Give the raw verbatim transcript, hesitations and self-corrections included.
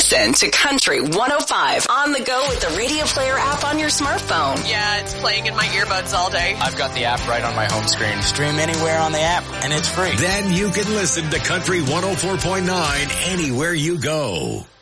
Listen to Country one oh five on the go with the Radio Player app on your smartphone. Yeah, it's playing in my earbuds all day. I've got the app right on my home screen. Stream anywhere on the app, and it's free. Then you can listen to Country one oh four point nine anywhere you go.